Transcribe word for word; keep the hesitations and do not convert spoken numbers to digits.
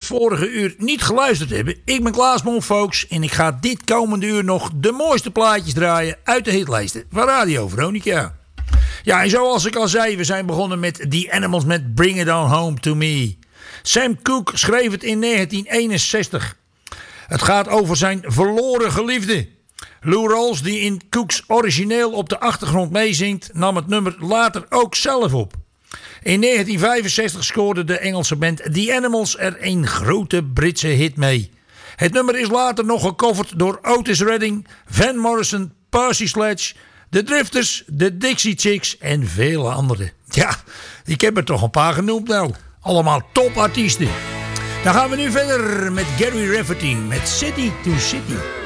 vorige uur niet geluisterd hebben, ik ben Klaas Monfolks en ik ga dit komende uur nog de mooiste plaatjes draaien uit de hitlijsten van Radio Veronica. Ja, en zoals ik al zei, we zijn begonnen met The Animals met Bring It On Home To Me. Sam Cooke schreef het in negentien eenenzestig. Het gaat over zijn verloren geliefde. Lou Rawls, die in Cooks origineel op de achtergrond meezingt, nam het nummer later ook zelf op. In negentien vijfenzestig scoorde de Engelse band The Animals er een grote Britse hit mee. Het nummer is later nog gecoverd door Otis Redding, Van Morrison, Percy Sledge, de Drifters, de Dixie Chicks en vele anderen. Ja, ik heb er toch een paar genoemd nou. Allemaal topartiesten. Dan gaan we nu verder met Gary Rafferty met City to City.